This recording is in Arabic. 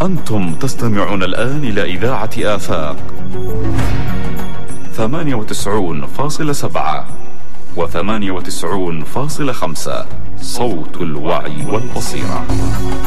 أنتم تستمعون الآن إلى إذاعة آفاق 98.7 و98.5 صوت الوعي والبصيرة.